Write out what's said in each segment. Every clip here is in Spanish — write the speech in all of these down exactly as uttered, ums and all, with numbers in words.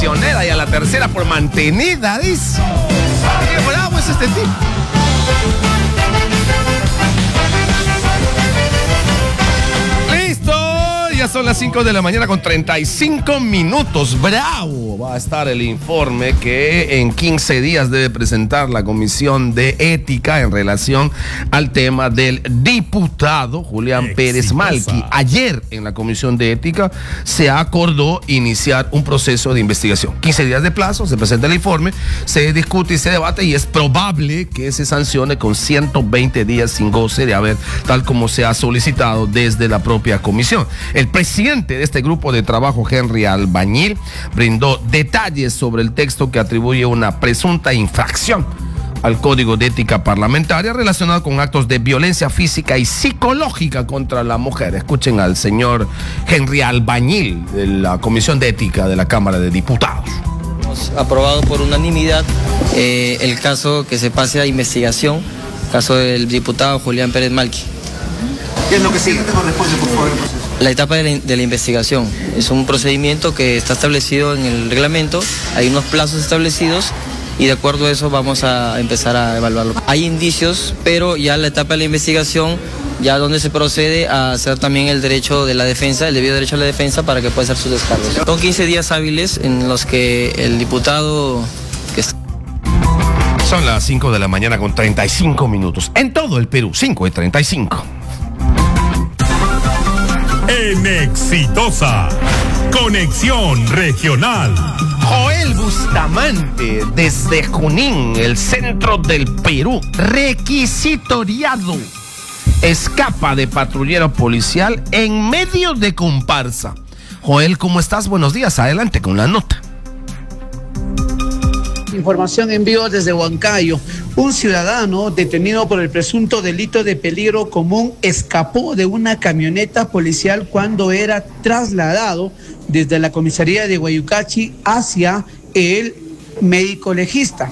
traicionera y a la tercera por mantenida, dice. Qué bravo es este tipo. Ya son las cinco de la mañana con treinta y cinco minutos. Bravo va a estar el informe que en quince días debe presentar la Comisión de Ética en relación al tema del diputado Julián Exitosa. Pérez Malqui. Ayer en la Comisión de Ética se acordó iniciar un proceso de investigación. quince días de plazo, se presenta el informe, se discute y se debate y es probable que se sancione con ciento veinte días sin goce de haber, tal como se ha solicitado desde la propia comisión. El presidente de este grupo de trabajo, Henry Albañil, brindó detalles sobre el texto que atribuye una presunta infracción al Código de Ética Parlamentaria relacionado con actos de violencia física y psicológica contra la mujer. Escuchen al señor Henry Albañil de la Comisión de Ética de la Cámara de Diputados. Hemos aprobado por unanimidad eh, el caso que se pase a investigación, caso del diputado Julián Pérez Malqui. ¿Qué es lo que sigue? Tengo respuesta, por favor, el proceso. La etapa de la, de la investigación es un procedimiento que está establecido en el reglamento, hay unos plazos establecidos y de acuerdo a eso vamos a empezar a evaluarlo. Hay indicios, pero ya la etapa de la investigación, ya donde se procede a hacer también el derecho de la defensa, el debido derecho a la defensa para que pueda hacer sus descargos. Son quince días hábiles en los que el diputado que está... Son las cinco de la mañana con treinta y cinco minutos. En todo el Perú, cinco y treinta y cinco. En Exitosa, Conexión Regional. Joel Bustamante, desde Junín, el centro del Perú, requisitoriado. Escapa de patrullero policial en medio de comparsa. Joel, ¿cómo estás? Buenos días, adelante con la nota. Información en vivo desde Huancayo. Un ciudadano detenido por el presunto delito de peligro común escapó de una camioneta policial cuando era trasladado desde la comisaría de Guayucachi hacia el médico legista.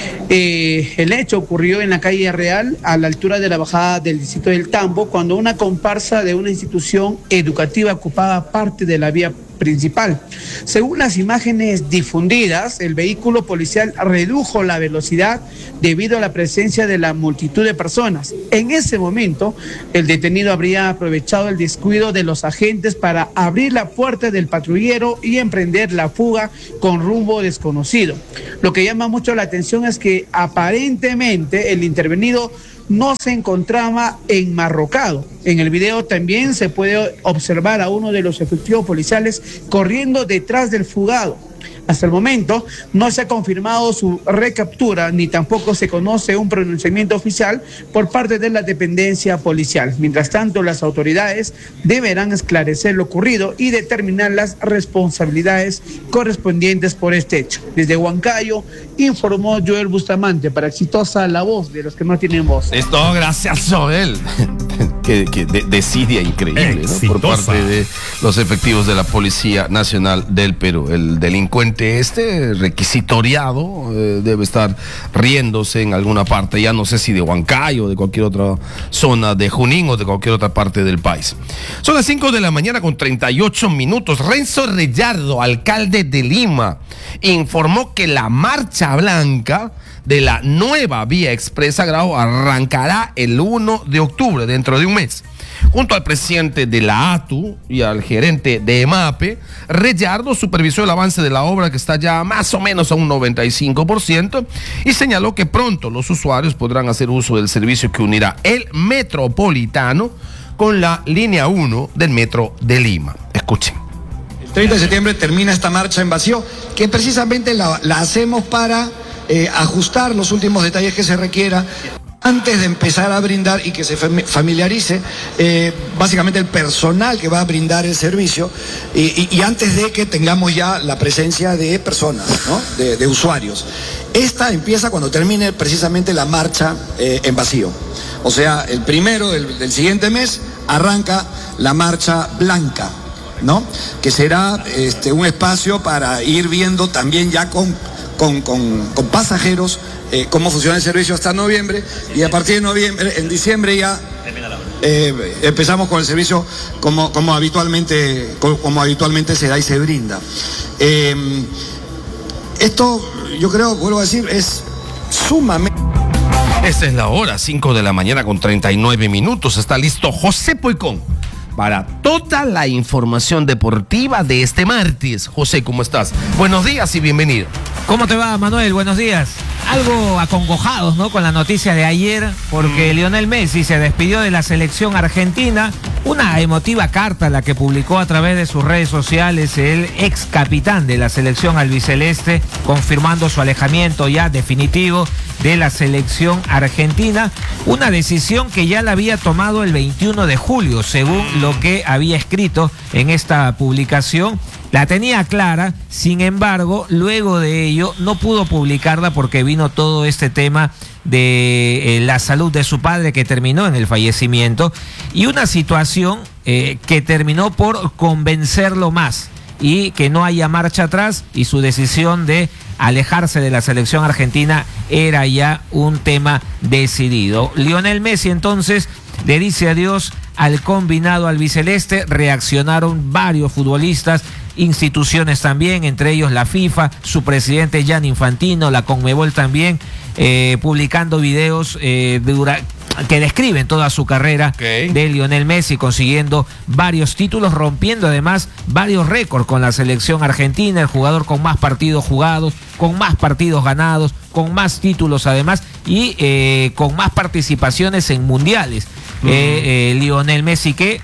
Eh, el hecho ocurrió en la calle Real, a la altura de la bajada del distrito del Tambo, cuando una comparsa de una institución educativa ocupaba parte de la vía principal. Según las imágenes difundidas, el vehículo policial redujo la velocidad debido a la presencia de la multitud de personas. En ese momento, el detenido habría aprovechado el descuido de los agentes para abrir la puerta del patrullero y emprender la fuga con rumbo desconocido. Lo que llama mucho la atención es que aparentemente el intervenido no se encontraba enmarrocado. En el video también se puede observar a uno de los efectivos policiales corriendo detrás del fugado. Hasta el momento no se ha confirmado su recaptura ni tampoco se conoce un pronunciamiento oficial por parte de la dependencia policial. Mientras tanto, las autoridades deberán esclarecer lo ocurrido y determinar las responsabilidades correspondientes por este hecho. Desde Huancayo informó Joel Bustamante para Exitosa, la voz de los que no tienen voz. Esto, gracias Joel. Que, que de, desidia increíble, ¿no? Por parte de los efectivos de la Policía Nacional del Perú. El delincuente este, requisitoriado, eh, debe estar riéndose en alguna parte, ya no sé si de Huancayo o de cualquier otra zona de Junín o de cualquier otra parte del país. Son las cinco de la mañana con treinta y ocho minutos. Renzo Reyardo, alcalde de Lima, informó que la marcha blanca de la nueva vía expresa Grau arrancará el uno de octubre, dentro de un mes. Junto al presidente de la A T U y al gerente de EMAPE, Reyardo supervisó el avance de la obra, que está ya más o menos a un noventa y cinco por ciento, y señaló que pronto los usuarios podrán hacer uso del servicio que unirá el metropolitano con la línea uno del metro de Lima. Escuchen. El treinta de septiembre termina esta marcha en vacío, que precisamente la, la hacemos para eh, ajustar los últimos detalles que se requiera antes de empezar a brindar y que se familiarice eh, básicamente el personal que va a brindar el servicio y, y, y antes de que tengamos ya la presencia de personas, ¿no? de, de usuarios. Esta empieza cuando termine precisamente la marcha eh, en vacío. O sea, el primero del, del siguiente mes arranca la marcha blanca, ¿no? Que será este, un espacio para ir viendo también ya con, con, con, con pasajeros eh, cómo funciona el servicio hasta noviembre, y a partir de noviembre, en diciembre ya eh, empezamos con el servicio como, como, habitualmente, como, como habitualmente se da y se brinda. Eh, Esto, yo creo, vuelvo a decir, es sumamente... Esta es la hora, cinco de la mañana con treinta y nueve minutos. Está listo José Poicón para toda la información deportiva de este martes. José, ¿cómo estás? Buenos días y bienvenido. ¿Cómo te va, Manuel? Buenos días. Algo acongojados, ¿no? Con la noticia de ayer, porque mm. Lionel Messi se despidió de la selección argentina. Una emotiva carta la que publicó a través de sus redes sociales el ex capitán de la selección albiceleste, confirmando su alejamiento ya definitivo de la selección argentina. Una decisión que ya la había tomado el veintiuno de julio, según lo que había escrito en esta publicación. La tenía clara, sin embargo, luego de ello no pudo publicarla porque vino todo este tema de eh, la salud de su padre, que terminó en el fallecimiento, y una situación eh, que terminó por convencerlo más y que no haya marcha atrás, y su decisión de alejarse de la selección argentina era ya un tema decidido. Lionel Messi entonces le dice adiós al combinado albiceleste. Reaccionaron varios futbolistas, instituciones también, entre ellos la FIFA, su presidente Gianni Infantino, la Conmebol también, eh, publicando videos eh, de dura que describen toda su carrera okay. de Lionel Messi, consiguiendo varios títulos, rompiendo además varios récords con la selección argentina, el jugador con más partidos jugados, con más partidos ganados, con más títulos además, y eh, con más participaciones en mundiales. Uh-huh. eh, eh, Lionel Messi, que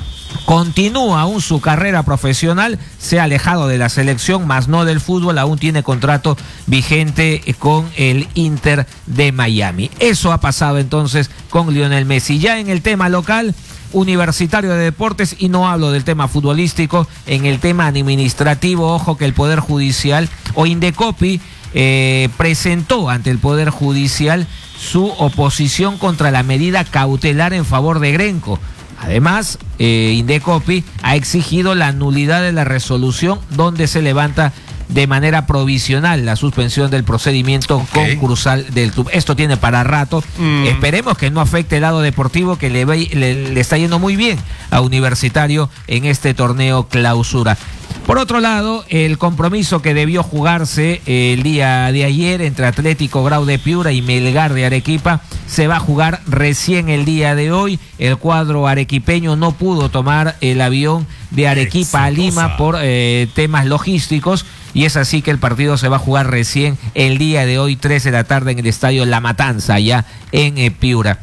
continúa aún su carrera profesional, se ha alejado de la selección, más no del fútbol, aún tiene contrato vigente con el Inter de Miami. Eso ha pasado entonces con Lionel Messi. Ya en el tema local, Universitario de Deportes, y no hablo del tema futbolístico, en el tema administrativo, ojo que el Poder Judicial o Indecopi eh, presentó ante el Poder Judicial su oposición contra la medida cautelar en favor de Grenco. Además, eh, Indecopi ha exigido la nulidad de la resolución donde se levanta de manera provisional la suspensión del procedimiento okay. concursal del club. Esto tiene para rato. Mm. Esperemos que no afecte el lado deportivo, que le, ve, le, le está yendo muy bien a Universitario en este torneo clausura. Por otro lado, el compromiso que debió jugarse el día de ayer entre Atlético Grau de Piura y Melgar de Arequipa se va a jugar recién el día de hoy. El cuadro arequipeño no pudo tomar el avión de Arequipa a Lima por eh, temas logísticos, y es así que el partido se va a jugar recién el día de hoy, tres de la tarde, en el estadio La Matanza, allá en eh, Piura.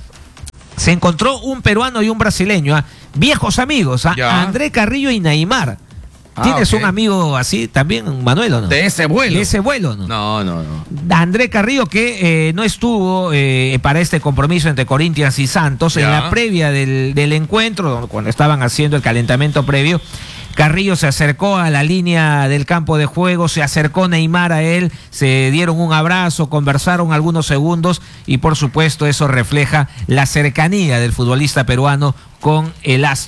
Se encontró un peruano y un brasileño, ¿eh? viejos amigos, ¿eh? André Carrillo y Neymar. ¿Tienes ah, okay. un amigo así también, Manuel, o no? De ese vuelo. De ese vuelo, ¿no? No, no, no. André Carrillo, que eh, no estuvo eh, para este compromiso entre Corinthians y Santos, ya. en la previa del, del encuentro, cuando estaban haciendo el calentamiento previo. Carrillo se acercó a la línea del campo de juego, se acercó Neymar a él, se dieron un abrazo, conversaron algunos segundos, y por supuesto eso refleja la cercanía del futbolista peruano con el astro